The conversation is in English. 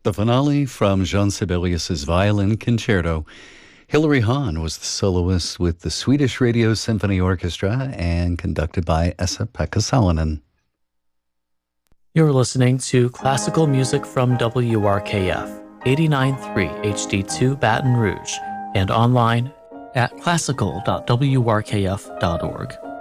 The finale from Jean Sibelius's Violin Concerto. Hilary Hahn was the soloist with the Swedish Radio Symphony Orchestra and conducted by Esa-Pekka Salonen. You're listening to classical music from WRKF 89.3 HD2 Baton Rouge and online at classical.wrkf.org.